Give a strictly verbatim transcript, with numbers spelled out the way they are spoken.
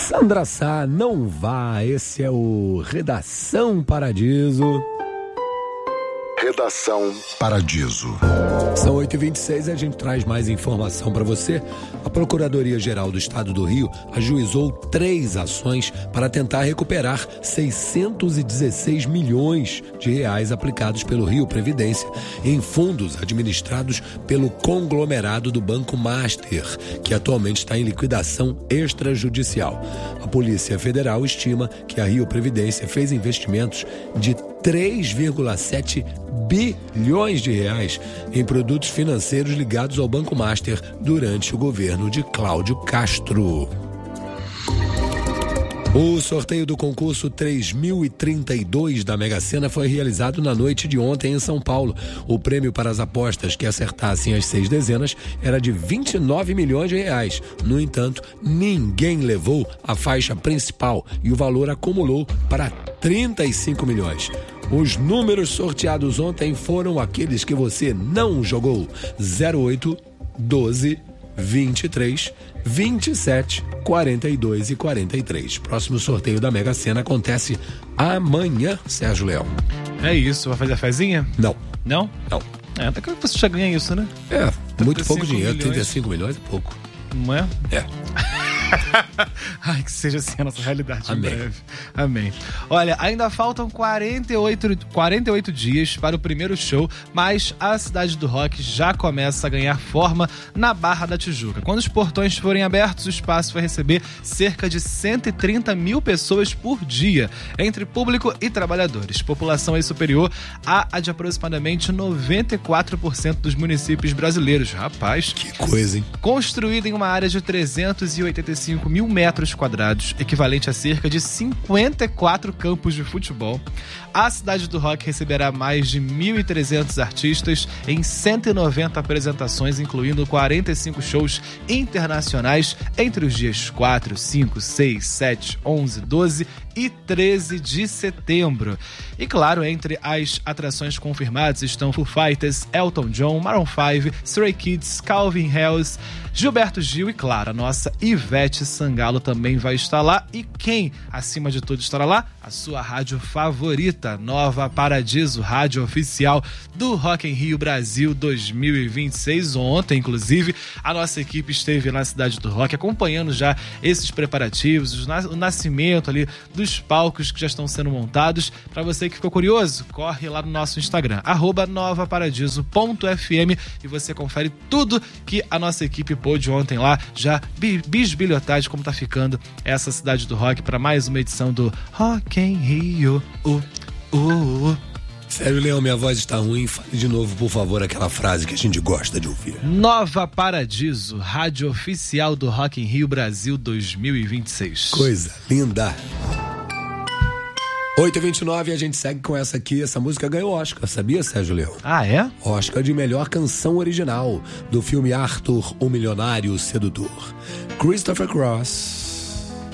Sandra Sá, não vá, esse é o Redação Paradiso. Redação Paradiso. São oito e vinte e seis e a gente traz mais informação para você. A Procuradoria-Geral do Estado do Rio ajuizou três ações para tentar recuperar seiscentos e dezesseis milhões de reais aplicados pelo Rio Previdência em fundos administrados pelo conglomerado do Banco Master, que atualmente está em liquidação extrajudicial. A Polícia Federal estima que a Rio Previdência fez investimentos de três vírgula sete bilhões de reais em produtos financeiros ligados ao Banco Master durante o governo de Cláudio Castro. O sorteio do concurso três mil e trinta e dois da Mega Sena foi realizado na noite de ontem em São Paulo. O prêmio para as apostas que acertassem as seis dezenas era de vinte e nove milhões de reais. No entanto, ninguém levou a faixa principal e o valor acumulou para trinta e cinco milhões. Os números sorteados ontem foram aqueles que você não jogou: zero oito, doze, vinte e três, vinte e sete, quarenta e dois e quarenta e três. Próximo sorteio da Mega Sena acontece amanhã, Sérgio Leão. É isso, vai fazer a fezinha? Não. Não? Não. É, até que você já ganha isso, né? É, muito pouco dinheiro, milhões. trinta e cinco milhões é pouco. Não é? É. Ai, que seja assim a nossa realidade. Amém. Em breve. Amém. Olha, ainda faltam quarenta e oito, quarenta e oito dias para o primeiro show, mas a Cidade do Rock já começa a ganhar forma na Barra da Tijuca. Quando os portões forem abertos, o espaço vai receber cerca de cento e trinta mil pessoas por dia, entre público e trabalhadores. População aí superior a, a de aproximadamente noventa e quatro por cento dos municípios brasileiros. Rapaz, que coisa, hein? Construída em uma área de trezentos e oitenta e cinco mil metros quadrados, equivalente a cerca de cinquenta e quatro campos de futebol, a Cidade do Rock receberá mais de mil e trezentos artistas em cento e noventa apresentações, incluindo quarenta e cinco shows internacionais entre os dias quatro, cinco, seis, sete, onze, doze e treze de setembro. E claro, entre as atrações confirmadas estão Foo Fighters, Elton John, Maroon cinco, Stray Kids, Calvin Harris, Gilberto Gil e, claro, a nossa Ivete Sangalo também vai estar lá. E quem, acima de tudo, estará lá? A sua rádio favorita, Nova Paradiso, rádio oficial do Rock in Rio Brasil dois mil e vinte e seis. Ontem, inclusive, a nossa equipe esteve na Cidade do Rock acompanhando já esses preparativos, o nascimento ali dos palcos que já estão sendo montados. Para você que ficou curioso, corre lá no nosso Instagram, arroba novaparadiso ponto f m, e você confere tudo que a nossa equipe pôde ontem lá já bisbilhotar de como tá ficando essa Cidade do Rock para mais uma edição do Rock in Rio. Uh, uh, uh. Sério, Leão, minha voz está ruim. Fale de novo, por favor, aquela frase que a gente gosta de ouvir. Nova Paradiso, rádio oficial do Rock in Rio Brasil dois mil e vinte e seis. Coisa linda. oito e vinte e nove, a gente segue com essa aqui. Essa música ganhou Oscar, sabia, Sérgio Leão? Ah, é? Oscar de melhor canção original do filme Arthur, o Milionário Sedutor. Christopher Cross.